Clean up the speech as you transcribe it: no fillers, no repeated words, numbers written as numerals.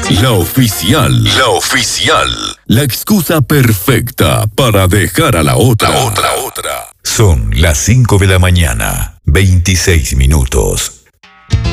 La oficial. La oficial. La excusa perfecta para dejar a la otra. Son las 5 de la mañana, 26 minutos.